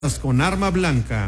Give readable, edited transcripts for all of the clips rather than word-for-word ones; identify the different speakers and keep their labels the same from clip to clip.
Speaker 1: con arma blanca.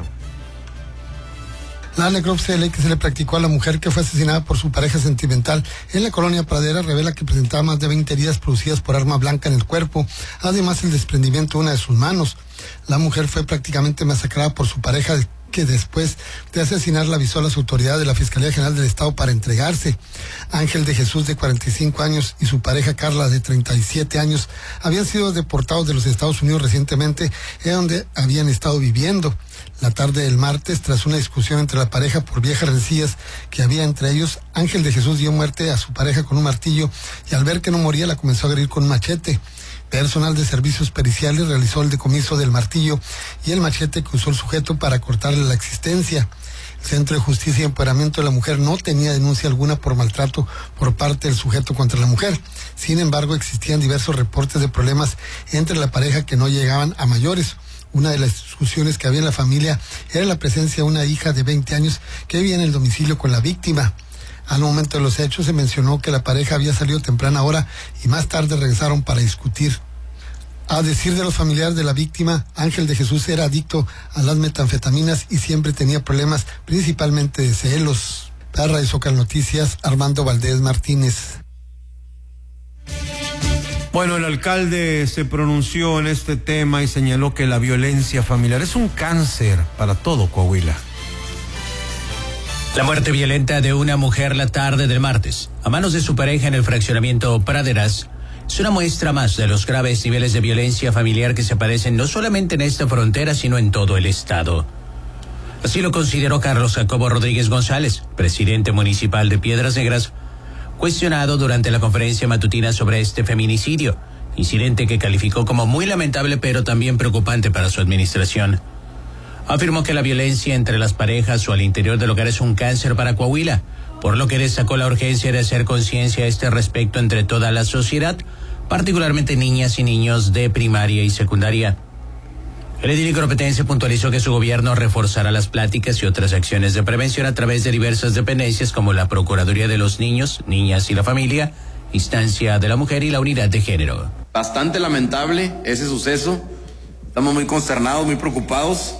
Speaker 2: La necropsia que se le practicó a la mujer que fue asesinada por su pareja sentimental en la colonia Pradera revela que presentaba más de 20 heridas producidas por arma blanca en el cuerpo, además el desprendimiento de una de sus manos. La mujer fue prácticamente masacrada por su pareja, que después de asesinar la avisó a las autoridades de la Fiscalía General del Estado para entregarse. Ángel de Jesús, de 45 años, y su pareja Carla, de 37 años, habían sido deportados de los Estados Unidos recientemente, en donde habían estado viviendo. La tarde del martes, tras una discusión entre la pareja por viejas rencillas que había entre ellos, Ángel de Jesús dio muerte a su pareja con un martillo y al ver que no moría la comenzó a agredir con un machete. Personal de servicios periciales realizó el decomiso del martillo y el machete que usó el sujeto para cortarle la existencia. El Centro de Justicia y Empoderamiento de la Mujer no tenía denuncia alguna por maltrato por parte del sujeto contra la mujer. Sin embargo, existían diversos reportes de problemas entre la pareja que no llegaban a mayores. Una de las discusiones que había en la familia era la presencia de una hija de 20 años que vivía en el domicilio con la víctima. Al momento de los hechos se mencionó que la pareja había salido temprana hora y más tarde regresaron para discutir. A decir de los familiares de la víctima, Ángel de Jesús era adicto a las metanfetaminas y siempre tenía problemas, principalmente de celos. Para Radio Zócalo Noticias, Armando Valdés Martínez.
Speaker 1: Bueno, el alcalde se pronunció en este tema y señaló que la violencia familiar es un cáncer para todo Coahuila.
Speaker 3: La muerte violenta de una mujer la tarde del martes, a manos de su pareja en el fraccionamiento Praderas, es una muestra más de los graves niveles de violencia familiar que se padecen no solamente en esta frontera, sino en todo el estado. Así lo consideró Carlos Jacobo Rodríguez González, presidente municipal de Piedras Negras, cuestionado durante la conferencia matutina sobre este feminicidio, incidente que calificó como muy lamentable pero también preocupante para su administración. Afirmó que la violencia entre las parejas o al interior del hogar es un cáncer para Coahuila, por lo que destacó la urgencia de hacer conciencia a este respecto entre toda la sociedad, particularmente niñas y niños de primaria y secundaria. El edil icropetense puntualizó que su gobierno reforzará las pláticas y otras acciones de prevención a través de diversas dependencias como la Procuraduría de los Niños, Niñas y la Familia, Instancia de la Mujer y la Unidad de Género.
Speaker 4: Bastante lamentable ese suceso. Estamos muy consternados, muy preocupados.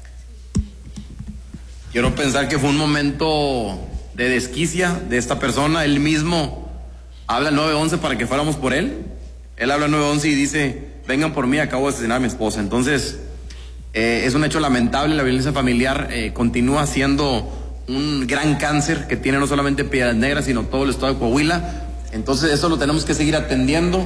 Speaker 4: Quiero pensar que fue un momento de desquicia de esta persona. Él mismo habla al 911 para que fuéramos por él. Él habla al 911 y dice, vengan por mí, acabo de asesinar a mi esposa. Entonces, es un hecho lamentable. La violencia familiar continúa siendo un gran cáncer que tiene no solamente Piedras Negras, sino todo el estado de Coahuila. Entonces, eso lo tenemos que seguir atendiendo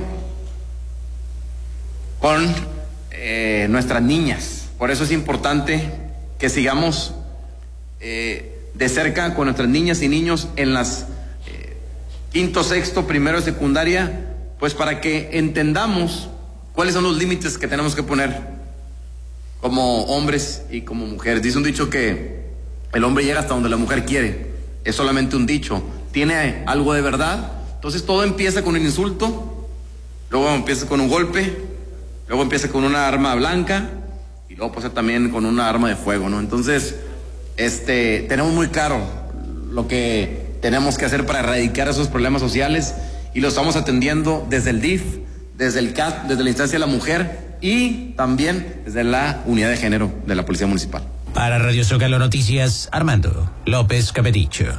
Speaker 4: con nuestras niñas. Por eso es importante que sigamos de cerca con nuestras niñas y niños en las quinto, sexto, primero de secundaria, pues para que entendamos cuáles son los límites que tenemos que poner como hombres y como mujeres. Dice un dicho que el hombre llega hasta donde la mujer quiere. Es solamente un dicho. Tiene algo de verdad. Entonces todo empieza con un insulto, luego empieza con un golpe, luego empieza con una arma blanca y luego pasa también con una arma de fuego, ¿no? Entonces, tenemos muy claro lo que tenemos que hacer para erradicar esos problemas sociales y lo estamos atendiendo desde el DIF, desde el CAT, desde la instancia de la mujer y también desde la unidad de género de la Policía Municipal.
Speaker 3: Para Radio Zócalo Noticias, Armando López Capedicho.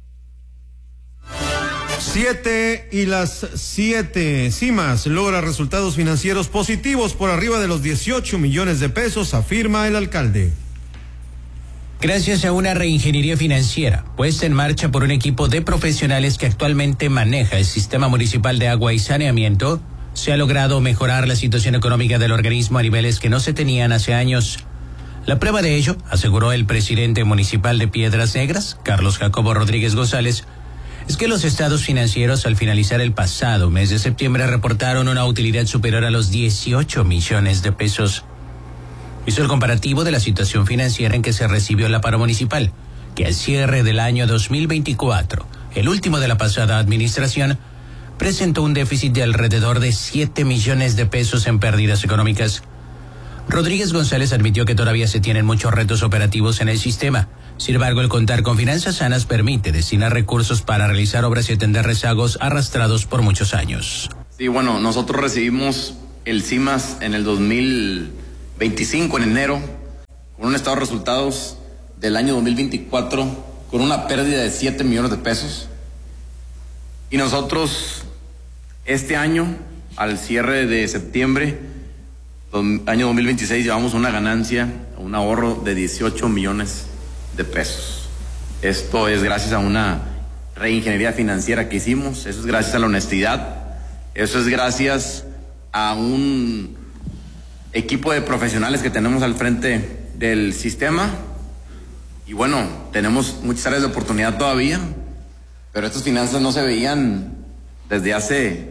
Speaker 1: 7:07. CIMAS logra resultados financieros positivos por arriba de los 18 millones de pesos, afirma el alcalde.
Speaker 3: Gracias a una reingeniería financiera puesta en marcha por un equipo de profesionales que actualmente maneja el Sistema Municipal de Agua y Saneamiento, se ha logrado mejorar la situación económica del organismo a niveles que no se tenían hace años. La prueba de ello, aseguró el presidente municipal de Piedras Negras, Carlos Jacobo Rodríguez González, es que los estados financieros al finalizar el pasado mes de septiembre reportaron una utilidad superior a los 18 millones de pesos. Hizo el comparativo de la situación financiera en que se recibió la paro municipal, que al cierre del año 2024, el último de la pasada administración, presentó un déficit de alrededor de 7 millones de pesos en pérdidas económicas. Rodríguez González admitió que todavía se tienen muchos retos operativos en el sistema. Sin embargo, el contar con finanzas sanas permite destinar recursos para realizar obras y atender rezagos arrastrados por muchos años.
Speaker 4: Sí, bueno, nosotros recibimos el CIMAS en el 2025, en enero, con un estado de resultados del año 2024 con una pérdida de 7 millones de pesos. Y nosotros este año, al cierre de septiembre, año 2026, llevamos una ganancia, un ahorro de 18 millones de pesos. Esto es gracias a una reingeniería financiera que hicimos, eso es gracias a la honestidad, eso es gracias a un equipo de profesionales que tenemos al frente del sistema. Y bueno, tenemos muchas áreas de oportunidad todavía, pero estas finanzas no se veían desde hace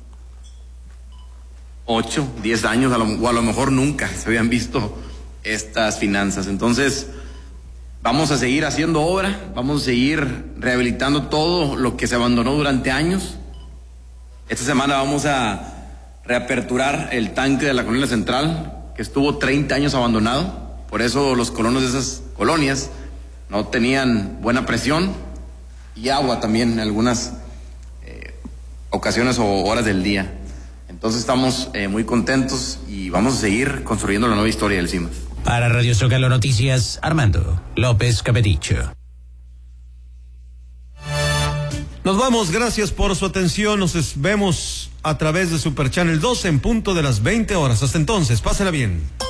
Speaker 4: 8, 10 años, o a lo mejor nunca se habían visto estas finanzas. Entonces, vamos a seguir haciendo obra, vamos a seguir rehabilitando todo lo que se abandonó durante años. Esta semana vamos a reaperturar el tanque de la Colonia Central, que estuvo 30 años abandonado. Por eso los colonos de esas colonias no tenían buena presión y agua también en algunas ocasiones o horas del día. Entonces estamos muy contentos y vamos a seguir construyendo la nueva historia del CIMAS.
Speaker 3: Para Radio Zócalo Noticias, Armando López Capeticho.
Speaker 1: Nos vamos, gracias por su atención. Nos vemos a través de Super Channel 2 en punto de las 20 horas. Hasta entonces, pásenla bien.